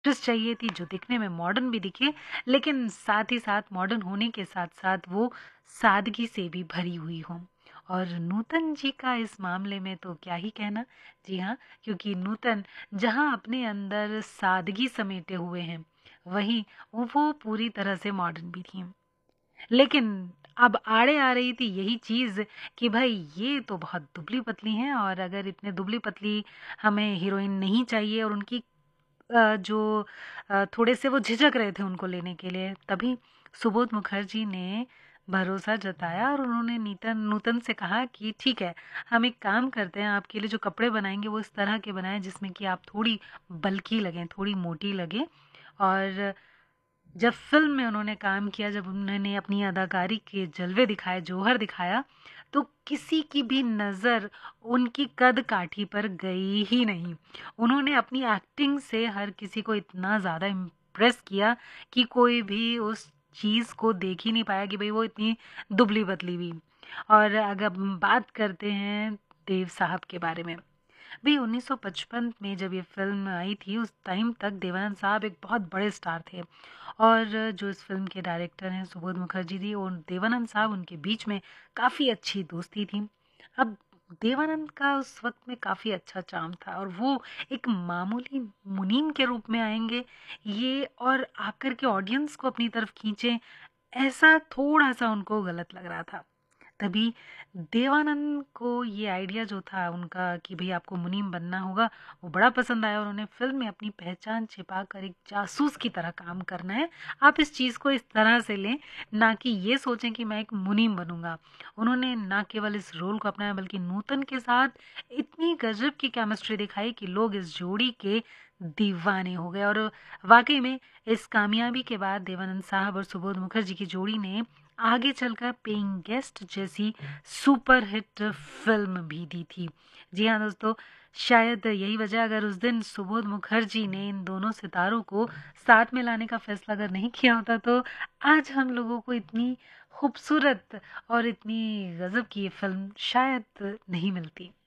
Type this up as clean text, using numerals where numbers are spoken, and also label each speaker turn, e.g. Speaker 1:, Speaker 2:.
Speaker 1: Actress चाहिए थी जो दिखने में मॉडर्न भी दिखे, लेकिन साथ ही साथ मॉडर्न होने के साथ साथ वो सादगी से भी भरी हुई हो। और नूतन जी का इस मामले में तो क्या ही कहना। जी हाँ, क्योंकि नूतन जहाँ अपने अंदर सादगी समेटे हुए हैं, वहीं वो पूरी तरह से मॉडर्न भी थी। लेकिन अब आड़े आ रही थी यही चीज़ कि भाई ये तो बहुत दुबली पतली हैं, और अगर इतने दुबली पतली हमें हीरोइन नहीं चाहिए, और उनकी जो थोड़े से वो झिझक रहे थे उनको लेने के लिए, तभी सुबोध मुखर्जी ने भरोसा जताया और उन्होंने नीतन नूतन से कहा कि ठीक है, हम एक काम करते हैं, आपके लिए जो कपड़े बनाएंगे वो इस तरह के बनाएं जिसमें कि आप थोड़ी बल्की लगें, थोड़ी मोटी लगें। और जब फ़िल्म में उन्होंने काम किया, जब उन्होंने अपनी अदाकारी के जलवे दिखाए, जौहर दिखाया, तो किसी की भी नज़र उनकी कद-काठी पर गई ही नहीं। उन्होंने अपनी एक्टिंग से हर किसी को इतना ज़्यादा इम्प्रेस किया कि कोई भी उस चीज़ को देख ही नहीं पाया कि भई वो इतनी दुबली-पतली भी। और अगर हम बात करते हैं देव साहब के बारे में, भई 1955 में जब ये फ़िल्म आई थी, उस टाइम तक देवानंद साहब एक बहुत बड़े स्टार थे, और जो इस फ़िल्म के डायरेक्टर हैं सुबोध मुखर्जी जी और देवानंद साहब, उनके बीच में काफ़ी अच्छी दोस्ती थी। अब देवानंद का उस वक़्त में काफ़ी अच्छा चार्म था, और वो एक मामूली मुनीम के रूप में आएँगे ये, और आकर के ऑडियंस को अपनी तरफ खींचें, ऐसा थोड़ा-सा उनको गलत लग रहा था। तभी देवानंद को ये आइडिया जो था उनका कि भई आपको मुनीम बनना होगा, वो बड़ा पसंद आया। उन्होंने फ़िल्म में अपनी पहचान छिपाकर एक जासूस की तरह काम करना है। आप इस चीज़ को इस तरह से लें, ना कि ये सोचें कि मैं एक मुनीम बनूँगा। उन्होंने ना केवल इस रोल को अपनाया, बल्कि नूतन के साथ इतनी गज़ब की केमिस्ट्री दिखाई कि लोग इस जोड़ी के दीवाने हो गए। और वाक़ई में इस कामयाबी के बाद देवानंद साहब और सुबोध मुखर्जी की जोड़ी ने आगे चलकर पेइंग गेस्ट जैसी सुपरहिट फ़िल्म भी दी थी। जी हाँ दोस्तों, शायद यही वजह, अगर उस दिन सुबोध मुखर्जी ने इन दोनों सितारों को साथ में लाने का फ़ैसला अगर नहीं किया होता, तो आज हम लोगों को इतनी खूबसूरत और इतनी गज़ब की ये फ़िल्म शायद नहीं मिलती।